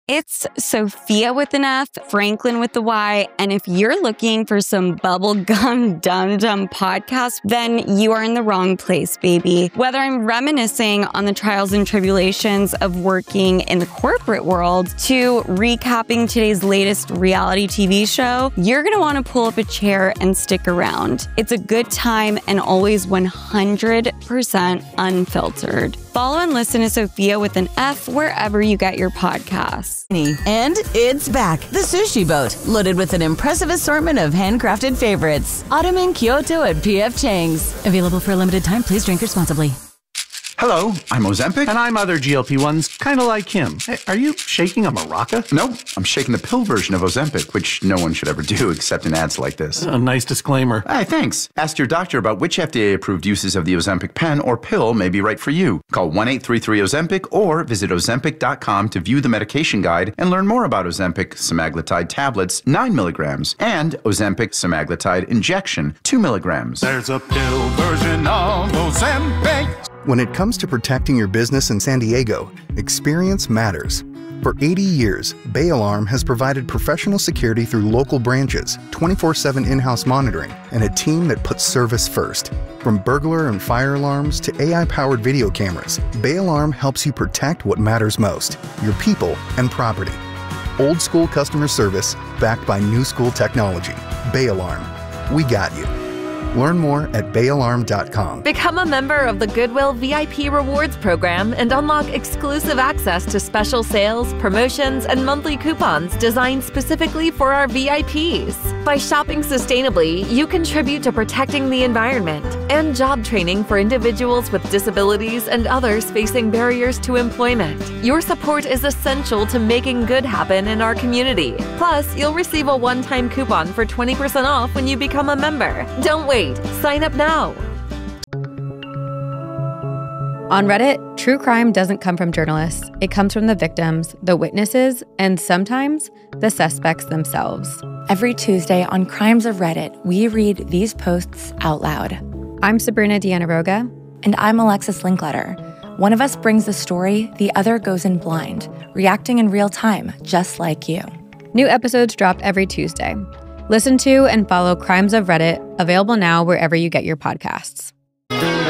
It's Sophia with an F, Franklin with the Y, and if you're looking for some bubblegum dum-dum podcast, then you are in the wrong place, baby. Whether I'm reminiscing on the trials and tribulations of working in the corporate world to recapping today's latest reality TV show, you're gonna wanna pull up a chair and stick around. It's a good time and always 100% unfiltered. Follow and listen to Sophia with an F wherever you get your podcasts. And it's back. The Sushi Boat, loaded with an impressive assortment of handcrafted favorites. Autumn in Kyoto at PF Chang's. Available for a limited time. Please drink responsibly. Hello, I'm Ozempic. And I'm other GLP-1s, kind of like him. Hey, are you shaking a maraca? No, I'm shaking the pill version of Ozempic, which no one should ever do except in ads like this. A nice disclaimer. Hey, thanks. Ask your doctor about which FDA-approved uses of the Ozempic pen or pill may be right for you. Call 1-833-OZEMPIC or visit Ozempic.com to view the medication guide and learn more about Ozempic semaglutide tablets, 9 milligrams, and Ozempic semaglutide injection, 2 milligrams. There's a pill version of Ozempic. When it comes to protecting your business in San Diego, experience matters. For 80 years, Bay Alarm has provided professional security through local branches, 24/7 in-house monitoring, and a team that puts service first. From burglar and fire alarms to AI-powered video cameras, Bay Alarm helps you protect what matters most, your people and property. Old school customer service backed by new school technology. Bay Alarm. We got you. Learn more at bayalarm.com. Become a member of the Goodwill VIP Rewards program and unlock exclusive access to special sales, promotions, and monthly coupons designed specifically for our VIPs. By shopping sustainably, you contribute to protecting the environment and job training for individuals with disabilities and others facing barriers to employment. Your support is essential to making good happen in our community. Plus, you'll receive a one-time coupon for 20% off when you become a member. Don't wait. Sign up now. On Reddit, true crime doesn't come from journalists. It comes from the victims, the witnesses, and sometimes the suspects themselves. Every Tuesday on Crimes of Reddit, we read these posts out loud. I'm Sabrina Dianaroga. And I'm Alexis Linkletter. One of us brings the story, the other goes in blind, reacting in real time, just like you. New episodes drop every Tuesday. Listen to and follow Crimes of Reddit, available now wherever you get your podcasts.